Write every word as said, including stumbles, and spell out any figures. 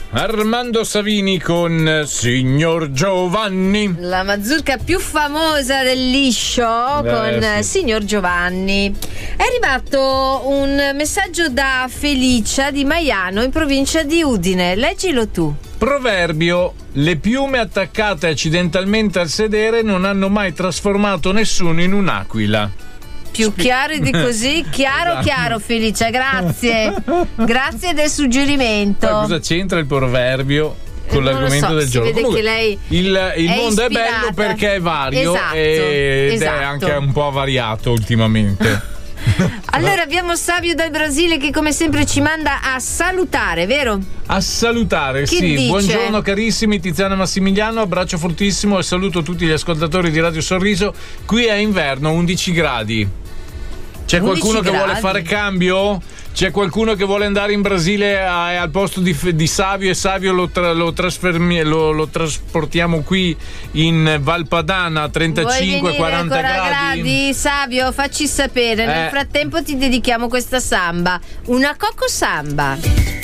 Armando Savini con Signor Giovanni. La mazurka più famosa del liscio eh, con sì. Signor Giovanni. È arrivato un messaggio da Felicia di Maiano in provincia di Udine. Leggilo tu. Proverbio: le piume attaccate accidentalmente al sedere non hanno mai trasformato nessuno in un'aquila. Più chiaro di così? Chiaro, Esatto. chiaro, Felicia, grazie. Grazie del suggerimento. Ma cosa c'entra il proverbio con Non lo l'argomento so, del si giorno? vede Comunque, che lei il, il è mondo ispirata. è bello perché è vario, Esatto, ed esatto. è anche un po' variato ultimamente. Allora abbiamo Savio dal Brasile che come sempre ci manda a salutare, vero? A salutare, Chi sì. dice? Buongiorno carissimi, Tiziana Massimiliano, abbraccio fortissimo e saluto tutti gli ascoltatori di Radio Sorriso. Qui è inverno, undici gradi. C'è qualcuno che vuole fare cambio? C'è qualcuno che vuole andare in Brasile a, al posto di, di Savio e Savio lo, tra, lo, trasfermi, lo, lo trasportiamo qui in Valpadana a trentacinque quaranta gradi? gradi? Savio, facci sapere. Nel Eh. frattempo ti dedichiamo questa samba, una coco samba.